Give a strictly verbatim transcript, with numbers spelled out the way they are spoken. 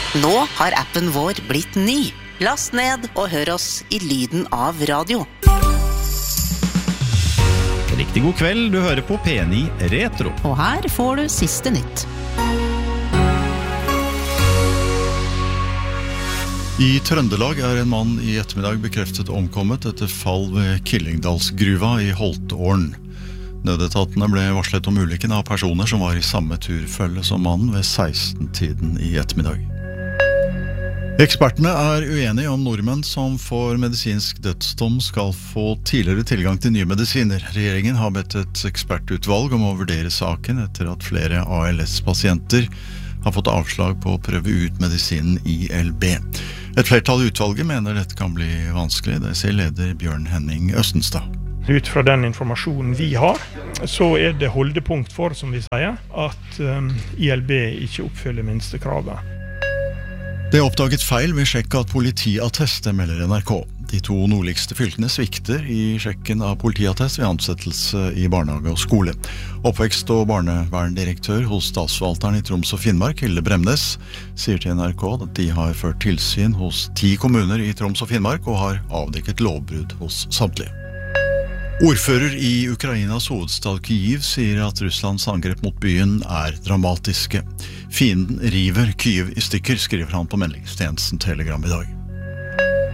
Nå har appen vår blitt ny. Last ned og hør oss i lyden av radio. Riktig god kveld, du hører på P ni Retro. Og her får du siste nytt. I Trøndelag er en mann i ettermiddag bekreftet omkommet etter fall ved Killingdalsgruva i Holtåren. Nødetatene ble varslet om ulykken av personer som var i samme turfølge som mannen ved seksten-tiden i ettermiddag. Ekspertene er uenige om nordmenn som får medisinsk dødsdom skal få tidligere tilgang til nye medisiner. Regjeringen har bedt et ekspertutvalg om å vurdere saken etter at flere A L S-pasienter har fått avslag på å prøve ut medisinen I L B. Et flertall i utvalget mener dette kan bli vanskelig, det sier leder Bjørn Henning Østenstad. Ut fra den informasjonen vi har, så er det holdepunkt for, som vi sier, at um, I L B ikke oppfyller minstekravet. Det er oppdaget feil ved sjekk av politiattest, det melder N R K. De to nordligste fylkene svikter i sjekken av politiattest ved ansettelse i barnehage og skole. Oppvekst- og barneverndirektør hos statsforvalteren i Troms og Finnmark, Hilde Bremnes, sier til N R K at de har ført tilsyn hos ti kommuner i Troms og Finnmark og har avdekket lovbrudd hos samtlige. Ordfører i Ukrainas hovedstad Kyiv sier at Russlands angrep mot byen er dramatiske. Fienden river Kyiv i stykker, skriver han på meldingstjenesten Telegram i dag.